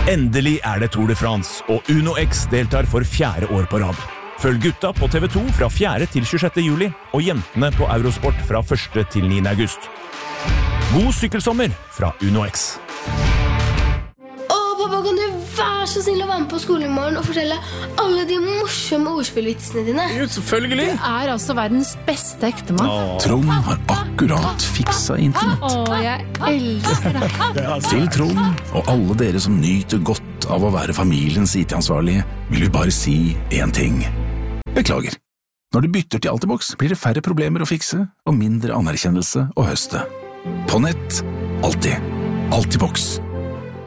Endelig det Tour de France, og UnoX deltar for 4. år på rad. Følg gutta på TV2 fra 4. til 26. juli, og jentene på Eurosport fra 1. til 9. august. God sykkelsommer fra UnoX. Pappa, kan du være så snill å være med på skolen i morgen og fortelle alle de morsomme ordspillvitsene dine? Jo, selvfølgelig. Du altså verdens beste ektemann. Trond har akkurat fiksa internett. Jeg elsker deg. Til Trond og alle dere som nyter godt av å være familiens IT-ansvarlige, vil vi bare si en ting. Beklager. Når du bytter til Altibox, blir det færre problemer å fikse og mindre anerkjennelse å høste. På nett, alltid. Altibox.